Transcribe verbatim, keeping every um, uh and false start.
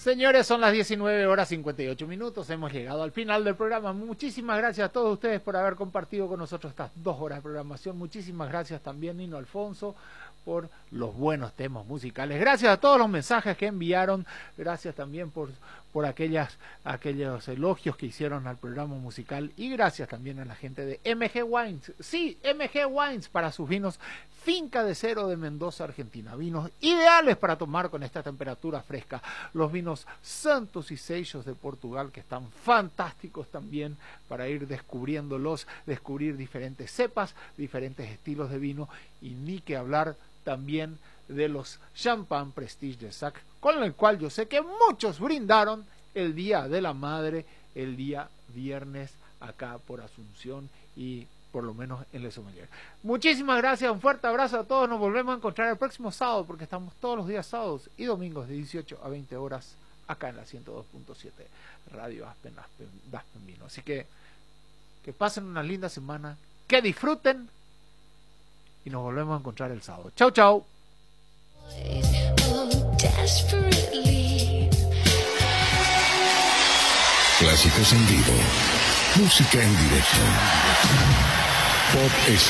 Señores, son las diecinueve horas cincuenta y ocho minutos, hemos llegado al final del programa. Muchísimas gracias a todos ustedes por haber compartido con nosotros estas dos horas de programación. Muchísimas gracias también, Nino Alfonso, por los buenos temas musicales. Gracias a todos los mensajes que enviaron, gracias también por, por aquellas, aquellos elogios que hicieron al programa musical, y gracias también a la gente de M G Wines. Sí, M G Wines, para sus vinos Finca de Cero de Mendoza, Argentina. Vinos ideales para tomar con esta temperatura fresca. Los vinos Santos y Sellos de Portugal, que están fantásticos también para ir descubriéndolos, descubrir diferentes cepas, diferentes estilos de vino, y ni que hablar también de los Champagne Prestige de Sac, con el cual yo sé que muchos brindaron el Día de la Madre, el día viernes acá por Asunción y por lo menos en Le Sommelier. Muchísimas gracias, un fuerte abrazo a todos, nos volvemos a encontrar el próximo sábado, porque estamos todos los días sábados y domingos de dieciocho a veinte horas acá en la ciento dos punto siete Radio Aspen, Aspen, Aspen Vino. Así que que pasen una linda semana, que disfruten, y nos volvemos a encontrar el sábado. Chau, chau. Clásicos en vivo. Música en directo. Pop